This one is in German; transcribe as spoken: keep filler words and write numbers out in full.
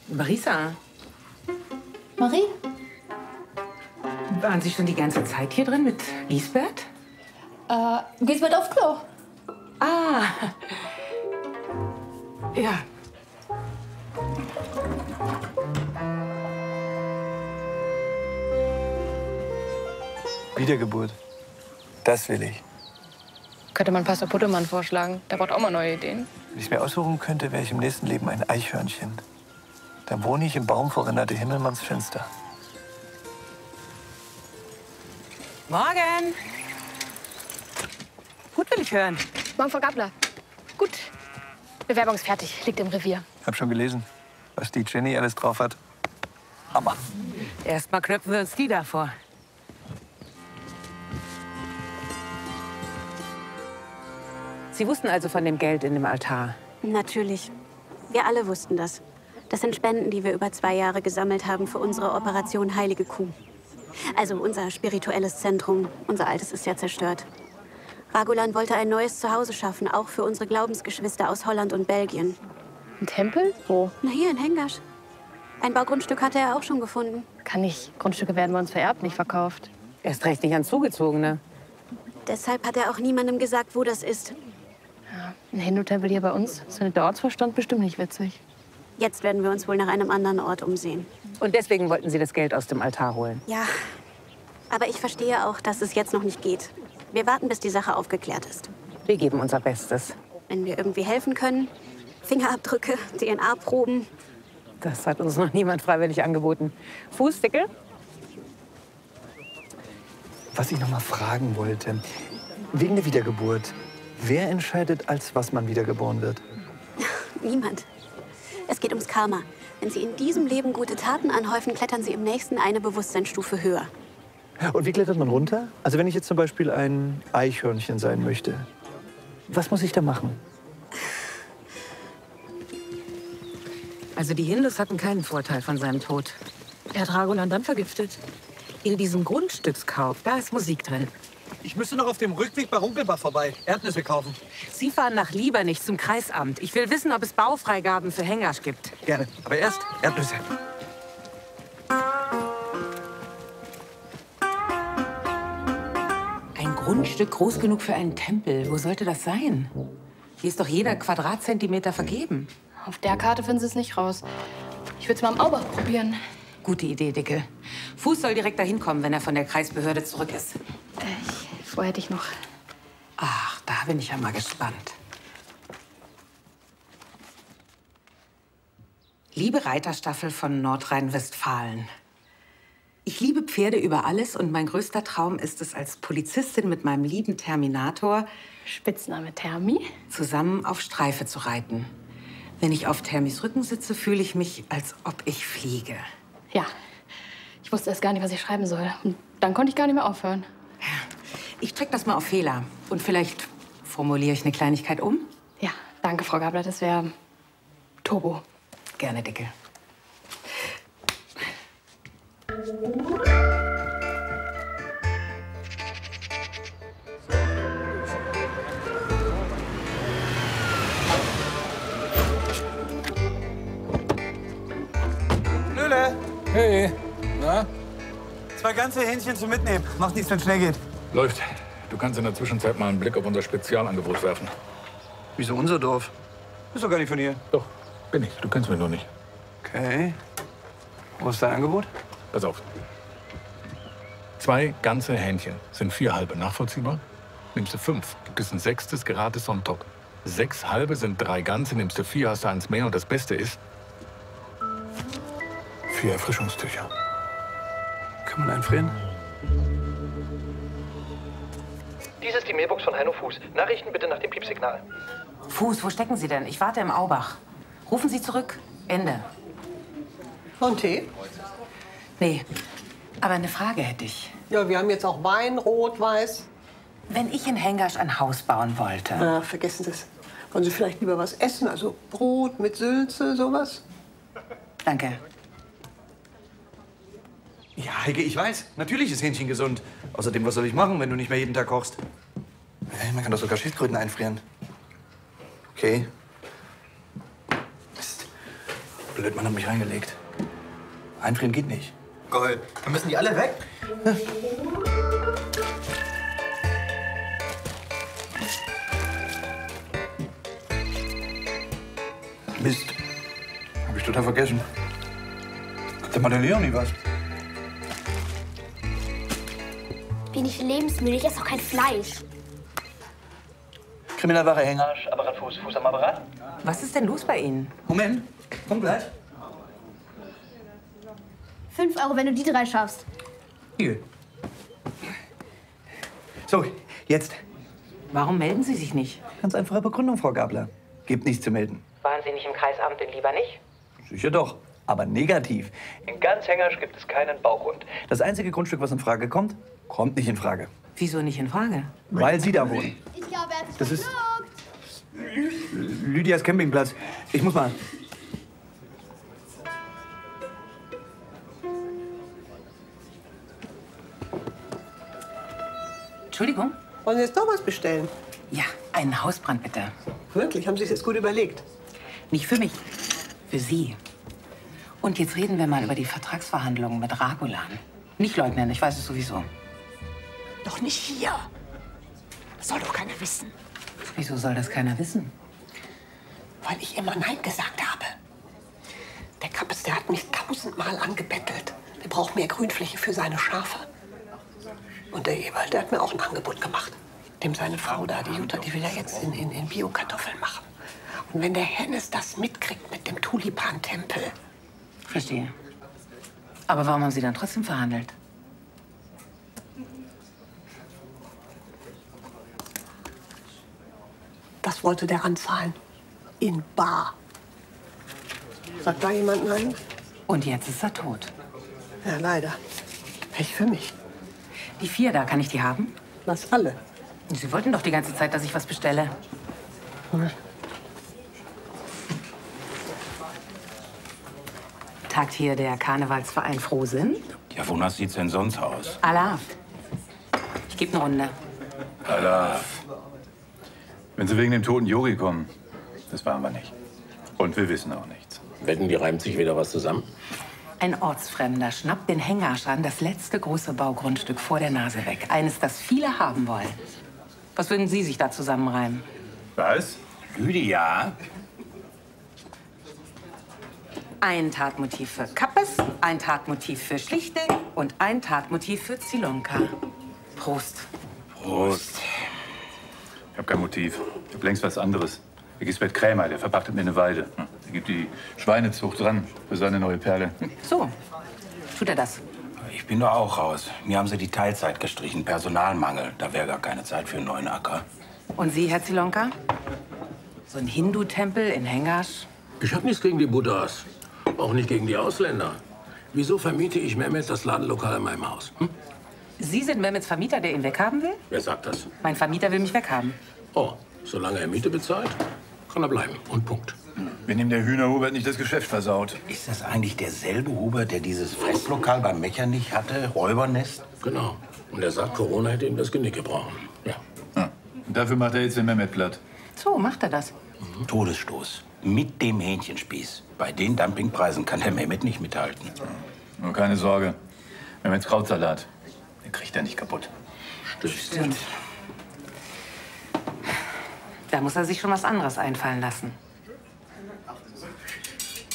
Marisa. Marie? Waren Sie schon die ganze Zeit hier drin mit Lisbeth? Äh, Lisbeth auf Klo. Ah. Ja. Wiedergeburt. Das will ich. Könnte man Pastor Puttemann vorschlagen. Der braucht auch mal neue Ideen. Wenn ich es mir aussuchen könnte, wäre ich im nächsten Leben ein Eichhörnchen. Dann wohne ich im Baum vor Renate Himmelmanns Fenster. Morgen. Gut will ich hören. Morgen, Frau Gabler. Gut. Bewerbung ist fertig. Liegt im Revier. Hab schon gelesen, was die Jenny alles drauf hat. Hammer. Erst mal knöpfen wir uns die da vor. Sie wussten also von dem Geld in dem Altar? Natürlich. Wir alle wussten das. Das sind Spenden, die wir über zwei Jahre gesammelt haben für unsere Operation Heilige Kuh. Also unser spirituelles Zentrum. Unser altes ist ja zerstört. Ragulan wollte ein neues Zuhause schaffen, auch für unsere Glaubensgeschwister aus Holland und Belgien. Ein Tempel? Wo? Na, hier in Hengasch. Ein Baugrundstück hatte er auch schon gefunden. Kann nicht. Grundstücke werden bei uns vererbt, nicht verkauft. Erst recht nicht an Zugezogene. Deshalb hat er auch niemandem gesagt, wo das ist. Ja, ein Hindu-Tempel hier bei uns. Das findet der Ortsvorstand bestimmt nicht witzig. Jetzt werden wir uns wohl nach einem anderen Ort umsehen. Und deswegen wollten Sie das Geld aus dem Altar holen? Ja, aber ich verstehe auch, dass es jetzt noch nicht geht. Wir warten, bis die Sache aufgeklärt ist. Wir geben unser Bestes. Wenn wir irgendwie helfen können, Fingerabdrücke, D N A-Proben. Das hat uns noch niemand freiwillig angeboten. Fußdickel? Was ich noch mal fragen wollte, wegen der Wiedergeburt. Wer entscheidet, als was man wiedergeboren wird? Niemand. Es geht ums Karma. Wenn Sie in diesem Leben gute Taten anhäufen, klettern Sie im nächsten eine Bewusstseinsstufe höher. Und wie klettert man runter? Also wenn ich jetzt zum Beispiel ein Eichhörnchen sein möchte, was muss ich da machen? Also die Hindus hatten keinen Vorteil von seinem Tod. Er hat Ragulan dann vergiftet. In diesem Grundstückskauf, da ist Musik drin. Ich müsste noch auf dem Rückweg bei Runkelbach vorbei. Erdnüsse kaufen. Sie fahren nach Liebernich zum Kreisamt. Ich will wissen, ob es Baufreigaben für Hengasch gibt. Gerne. Aber erst Erdnüsse. Ein Grundstück groß genug für einen Tempel. Wo sollte das sein? Hier ist doch jeder Quadratzentimeter vergeben. Auf der Karte finden Sie es nicht raus. Ich würde es mal am Aubach probieren. Gute Idee, Dicke. Fuß soll direkt dahin kommen, wenn er von der Kreisbehörde zurück ist. Äh, ich, vorher hätte ich noch. Ach, da bin ich ja mal gespannt. Liebe Reiterstaffel von Nordrhein-Westfalen. Ich liebe Pferde über alles und mein größter Traum ist es, als Polizistin mit meinem lieben Terminator, Spitzname Thermi, zusammen auf Streife zu reiten. Wenn ich auf Thermis Rücken sitze, fühle ich mich, als ob ich fliege. Ja, ich wusste erst gar nicht, was ich schreiben soll. Und dann konnte ich gar nicht mehr aufhören. Ich drück das mal auf Fehler. Und vielleicht formuliere ich eine Kleinigkeit um? Ja, danke, Frau Gabler. Das wäre Turbo. Gerne, Dicke. Löhle! Hey, na? Zwei ganze Hähnchen zum Mitnehmen. Macht nichts, wenn es schnell geht. Läuft. Du kannst in der Zwischenzeit mal einen Blick auf unser Spezialangebot werfen. Wieso unser Dorf? Ist doch gar nicht von hier. Doch, bin ich. Du kennst mich nur nicht. Okay. Wo ist dein Angebot? Pass auf. Zwei ganze Hähnchen sind vier halbe. Nachvollziehbar? Nimmst du fünf, gibt es ein sechstes gratis on top. Sechs halbe sind drei ganze, nimmst du vier, hast du eins mehr. Und das Beste ist, vier Erfrischungstücher. Kann man einfrieren? Dies ist die Mailbox von Heino Fuß. Nachrichten bitte nach dem Piepsignal. Fuß, wo stecken Sie denn? Ich warte im Aubach. Rufen Sie zurück. Ende. Und Tee? Nee, aber eine Frage hätte ich. Ja, wir haben jetzt auch Wein, Rot, Weiß. Wenn ich in Hengasch ein Haus bauen wollte. Na, vergessen Sie es. Wollen Sie vielleicht lieber was essen? Also Brot mit Sülze, sowas? Danke. Ja, Heike, ich weiß. Natürlich ist Hähnchen gesund. Außerdem, was soll ich machen, wenn du nicht mehr jeden Tag kochst? Man kann doch sogar Schildkröten einfrieren. Okay. Mist. Blöd, man hat mich reingelegt. Einfrieren geht nicht. Gold. Dann müssen die alle weg? Mist. Hab ich total vergessen. Sagt mal der Leonie was? Bin ich lebensmüde? Ich esse auch kein Fleisch. Kriminalware, Hängersch, Apparat, Fuß, Fuß am Apparat. Was ist denn los bei Ihnen? Moment, komm gleich. Fünf Euro, wenn du die drei schaffst. Hier. So, jetzt. Warum melden Sie sich nicht? Ganz einfache Begründung, Frau Gabler. Gibt nichts zu melden. Waren Sie nicht im Kreisamt, denn lieber nicht? Sicher doch, aber negativ. In ganz Hängersch gibt es keinen Baugrund. Das einzige Grundstück, was in Frage kommt, kommt nicht in Frage. Wieso nicht in Frage? Weil Sie da wohnen. Ich glaube, er hat sich Das ist verschluckt. Lydias Campingplatz. Ich muss mal. Entschuldigung? Wollen Sie jetzt doch was bestellen? Ja, einen Hausbrand bitte. Wirklich? Haben Sie es jetzt gut überlegt? Nicht für mich, für Sie. Und jetzt reden wir mal über die Vertragsverhandlungen mit Ragulan. Nicht leugnen, ich weiß es sowieso. Doch nicht hier. Das soll doch keiner wissen. Wieso soll das keiner wissen? Weil ich immer Nein gesagt habe. Der Kappes, der hat mich tausendmal angebettelt. Der braucht mehr Grünfläche für seine Schafe. Und der Ewald, der hat mir auch ein Angebot gemacht. Dem seine Frau da, die Jutta, die will ja jetzt in, in, in Bio-Kartoffeln machen. Und wenn der Hennes das mitkriegt mit dem Tulipan-Tempel. Verstehe. Aber warum haben Sie dann trotzdem verhandelt? Das wollte der anzahlen. In bar. Sagt da jemand nein? Und jetzt ist er tot. Ja, leider. Pech für mich. Die vier da, kann ich die haben? Was alle? Sie wollten doch die ganze Zeit, dass ich was bestelle. Hm. Tagt hier der Karnevalsverein Frohsinn? Ja, wonach sieht's denn sonst aus? Alaf. Ich gebe eine Runde. Alaf. Wenn Sie wegen dem toten Yogi kommen, das waren wir nicht. Und wir wissen auch nichts. Wetten, die reimt sich wieder was zusammen? Ein Ortsfremder schnappt den Hängersch an, das letzte große Baugrundstück vor der Nase weg. Eines, das viele haben wollen. Was würden Sie sich da zusammenreimen? Was? Lydia? Ein Tatmotiv für Kappes, ein Tatmotiv für Schlichting und ein Tatmotiv für Zilonka. Prost. Prost. Ich habe kein Motiv. Ich habe längst was anderes. Gisbert Krämer, der verpachtet mir eine Weide. Er gibt die Schweinezucht dran für seine neue Perle. So, tut er das? Ich bin doch auch raus. Mir haben sie die Teilzeit gestrichen. Personalmangel. Da wäre gar keine Zeit für einen neuen Acker. Und Sie, Herr Zilonka? So ein Hindu-Tempel in Hängersch? Ich habe nichts gegen die Buddhas. Auch nicht gegen die Ausländer. Wieso vermiete ich Mehmet das Ladenlokal in meinem Haus? Hm? Sie sind Mehmets Vermieter, der ihn weghaben will? Wer sagt das? Mein Vermieter will mich weghaben. Oh, solange er Miete bezahlt, kann er bleiben. Und Punkt. Wenn ihm der Hühnerhubert nicht das Geschäft versaut. Ist das eigentlich derselbe Hubert, der dieses Festlokal beim Mechernich hatte? Räubernest? Genau. Und er sagt, Corona hätte ihm das Genick gebrochen. Ja. Ja. Und dafür macht er jetzt den Mehmet platt. So, macht er das. Mhm. Todesstoß. Mit dem Hähnchenspieß. Bei den Dumpingpreisen kann der Mehmet nicht mithalten. Nur keine Sorge. Mehmets Krautsalat, den kriegt er nicht kaputt. Stimmt. Stimmt. Da muss er sich schon was anderes einfallen lassen.